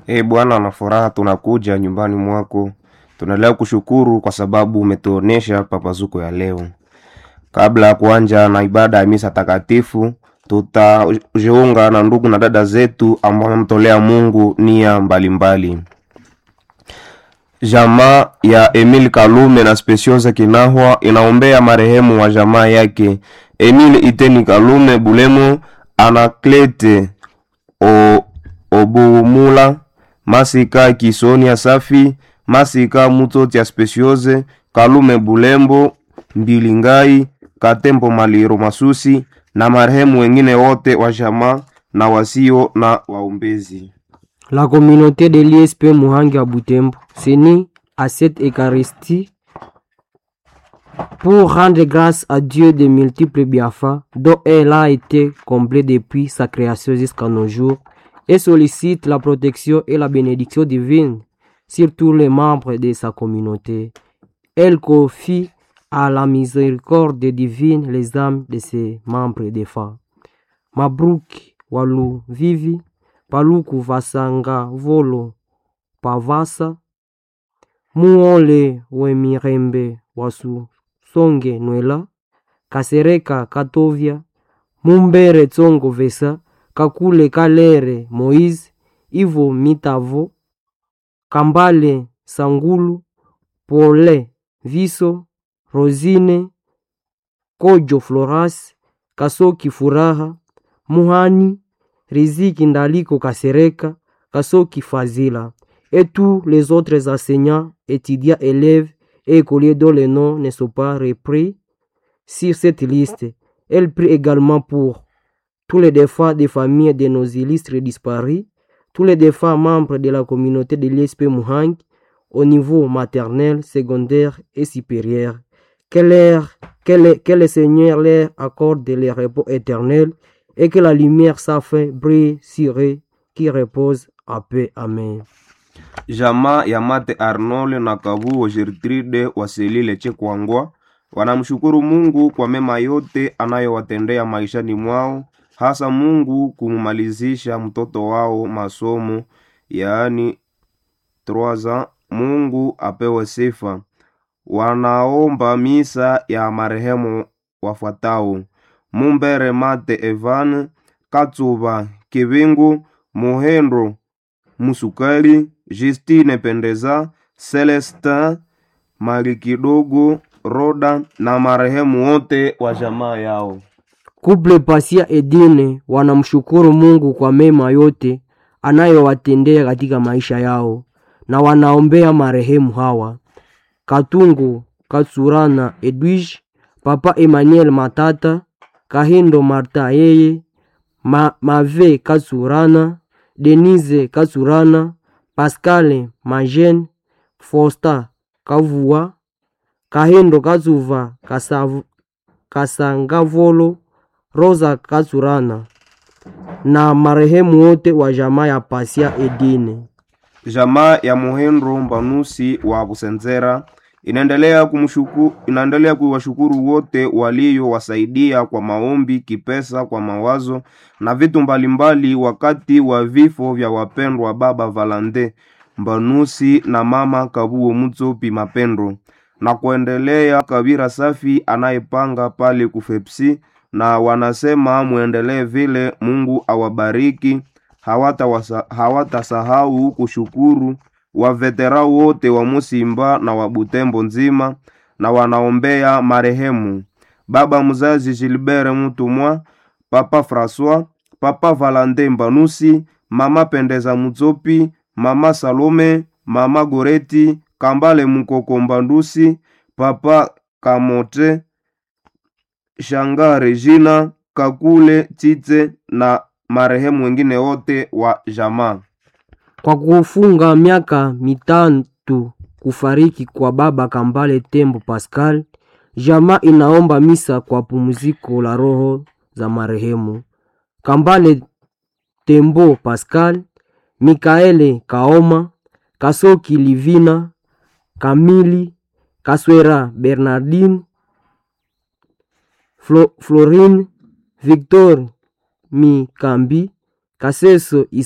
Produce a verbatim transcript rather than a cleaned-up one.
E Bwana, na furaha tunakuja nyumbani mwako. Tunaendelea kushukuru kwa sababu umetuonesha papazuko ya leo. Kabla ya kuanza na ibada ya misa takatifu, tutajiunga na ndugu na dada zetu ambao wamtolea Mungu nia mbalimbali. Jamaa ya Emile Kalume na Speciosa Kinahwa inaombea marehemu wa jamaa yake Emile Iteni Kalume Bulemo, Anaklete o Obumula, Masika Kisonia Safi, Masika Mutoti ya Speciose, Kalume Bulembo, Mbilingai, Katempo Maliro Masusi na marehemu wengine wote wa jamaa na wasio na waombezi. La communauté de l'I S P Muhangi à Butembo s'unit à cette Eucharistie pour rendre grâce à Dieu de multiples bienfaits dont elle a été comblée depuis sa création jusqu'à nos jours et sollicite la protection et la bénédiction divine sur tous les membres de sa communauté. Elle confie à la miséricorde divine les âmes de ses membres défunts. Mabrouk Walu Vivi, Paluku Vasanga Volo Pavasa, Muole Wemirembe Wasu Songe Nwela, Kasereka Katovia, Mumbere Tsongo Vesa, Kakule Kalere Moïse, Ivo Mitavo, Kambale Sangulu, Pole Viso, Rosine, Kojo Floras, Kasoki Furaha, Muhani, Riziki Ndaliko Kasereka, Kasoki Fazila, et tous les autres enseignants, étudiants, élèves et écoliers dont les noms ne sont pas repris sur cette liste. Elle prie également pour tous les défunts des familles de nos illustres disparus, tous les défunts membres de la communauté de l'I S P Muhangi au niveau maternel, secondaire et supérieur. Que, leur, que, le, que le Seigneur leur accorde le repos éternel et que la lumière sa fin brille sur eux qui repose à paix. Amen. Jamaa ya Mate Arnold na Kabu wa Gertrude Waselile Chekwangwa wanamshukuru Mungu kwa mema yote anayowatendea maishani mwao, hasa Mungu kumalizisha mtoto wao masomo, yaani troaza. Mungu apewe sifa. Wanaomba misa ya marehemu wafuatao: Mumbere Mate Evan, Katsuba Kibingu, Muhendro Musukali, Justine Pendeza, Celestin Malikidogo Roda na marehemu wote wa jamaa yao. Couple Pasia Edine wanamshukuru Mungu kwa mema yote anayowatendea katika maisha yao na wanaombea marehemu hawa: Katungu Katsurana Edwige, Papa Emmanuel Matata, Kahindo Marta yeye, Ma, Mave Katsurana, Denise Katsurana, Pascal Majen, Fosta Kavua, Kahindo Katsuva Kasav, Kasangavolo, Rosa Katsurana na marehemu wote wa jamaa ya Pasia Edine. Jamaa ya Muhendro Mbanusi wa Busenzera inaendelea kumshukuru inaendelea kuwashukuru wote walio wasaidia kwa maombi, kipesa, kwa mawazo na vitu mbalimbali wakati wa vifo vya wapendwa baba Valande Mbanusi na mama Kabuo Mutsopi Mapendro, na kuendelea Kabira Safi anayepanga pale kufepsi, na wanasema muendelee vile. Mungu awabariki. Hawata hawatasahau kushukuru wa vetera wote wa Musimba na wa Butembo nzima, na wanaombea marehemu baba mzazi Gilbert Mutumwa, Papa François, Papa Valande Mbanusi, Mama Pendeza Mutsopi, Mama Salome, Mama Goreti, Kambale Mukoko Mbandusi, Papa Kamote, Shanga Regina, Kakule Tite na marehemu wengine wote wa jamaa. Kwa kufunga miaka mitatu kufariki kwa baba Kambale Tembo Pascal, jamaa inaomba misa kwa pumziko la roho za marehemu Kambale Tembo Pascal, Mikaele Kaoma, Kasoki Livina, Kamili Kaswera Bernardine, Flo, Florine Victor Mikambi, Kaseso